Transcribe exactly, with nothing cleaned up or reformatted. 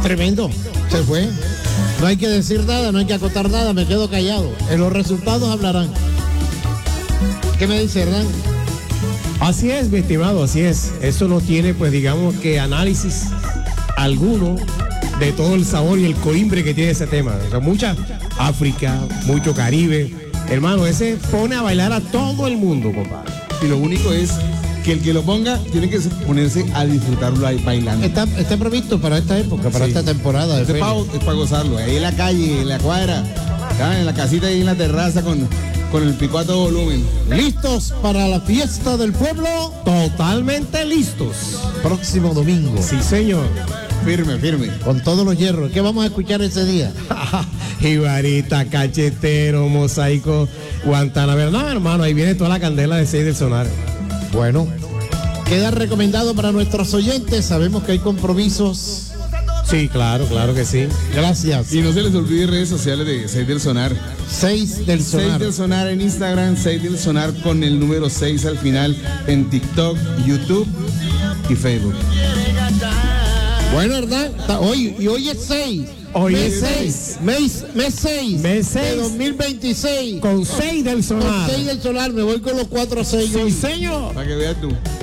Tremendo. Se fue. No hay que decir nada, no hay que acotar nada, me quedo callado. En los resultados hablarán. ¿Qué me dice Hernán? Así es, mi estimado, así es. Eso no tiene, pues digamos que análisis alguno de todo el sabor y el coimbre que tiene ese tema. O sea, mucha África, mucho Caribe. Hermano, ese pone a bailar a todo el mundo, compadre. Y lo único es que el que lo ponga tiene que ponerse a disfrutarlo ahí bailando. Está, está previsto para esta época, para Sí. esta temporada de Este feria. es para gozarlo, ahí en la calle, en la cuadra, ya, en la casita y en la terraza con, con el pico a todo volumen. ¿Listos para la fiesta del pueblo? Totalmente listos. Próximo domingo. Sí, señor. Firme, firme. Con todos los hierros. ¿Qué vamos a escuchar ese día? Jibarita, Cachetero, Mosaico, Guantanamera. No, hermano, ahí viene toda la candela de seis del sonar. Bueno, queda recomendado para nuestros oyentes. Sabemos que hay compromisos. Sí, claro, claro que sí. Gracias. Y no se les olvide redes sociales de seis del Sonar. seis del seis sonar. del Sonar en Instagram, seis del Sonar con el número seis al final en TikTok, YouTube y Facebook. Bueno, ¿verdad? Está- Hoy, y hoy es seis. Hoy mes es seis. Mes, mes seis. Mes De seis. dos mil veintiséis. Con seis del Con sonar. seis del solar. Me voy con los cuatro sellos. Sí, señor. Para que veas tú.